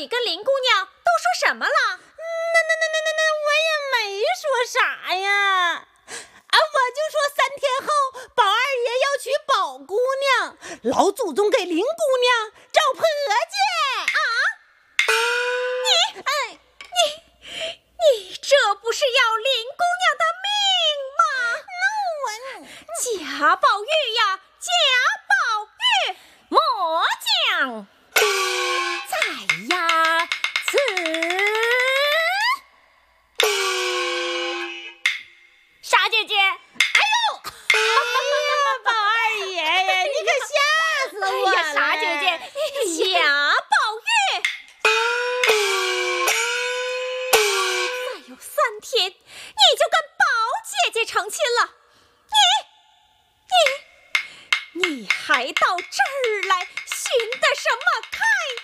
你跟林姑娘都说什么了？ 我也没说啥呀。我就说3天后宝二爷要娶宝姑娘，老祖宗给林姑娘找婆家。 你这不是要林姑娘的命吗？贾宝玉呀，贾宝玉，末将在呀此。傻姐姐， 宝二爷呀，你可吓死我了！ 傻姐姐，贾宝玉，再有3天，你就跟宝姐姐成亲了。你还到这儿来寻的什么开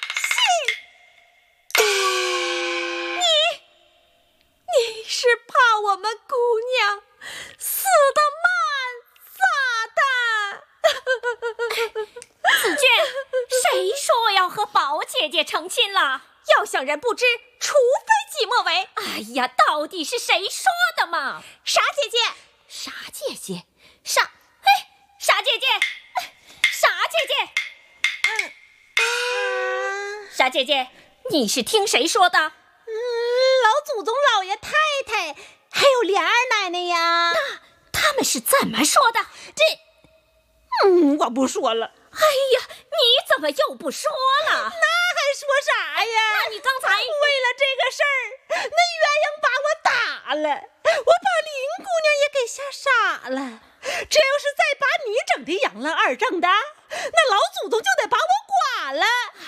心？你是怕我们姑娘死得慢咋的？子娟，谁说要和宝姐姐成亲了？要想人不知，除非己莫为。哎呀，到底是谁说的嘛？傻姐姐，傻姐姐，傻姐姐，傻姐姐，傻姐姐，你是听谁说的？ 老祖宗、老爷太太，还有莲儿奶奶呀。 他们是怎么说的？ 我不说了。 哎呀，你怎么又不说了？ 那还说啥呀？ 那你刚才为了这个事儿，那鸳鸯把我打了，我把林姑娘也给吓傻了。这要是再把你整的养了二正的，那老祖宗就得把我剐了。